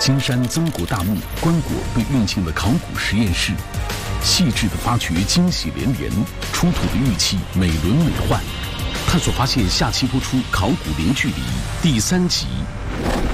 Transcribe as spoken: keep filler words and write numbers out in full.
金山曾国大墓棺椁被运进了考古实验室，细致的发掘惊喜连连，出土的玉器美轮美奂。探索发现下期播出《考古零距离》第三集。